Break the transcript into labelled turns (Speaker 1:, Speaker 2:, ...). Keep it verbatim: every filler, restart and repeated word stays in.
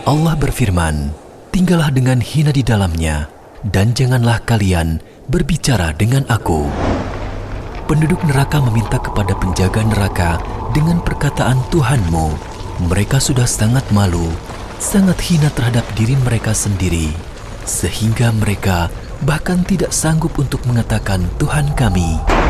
Speaker 1: Allah berfirman, tinggallah dengan hina di dalamnya, dan janganlah kalian berbicara dengan aku. Penduduk neraka meminta kepada penjaga neraka dengan perkataan Tuhanmu. Mereka sudah sangat malu, sangat hina terhadap diri mereka sendiri, sehingga mereka bahkan tidak sanggup untuk mengatakan Tuhan kami.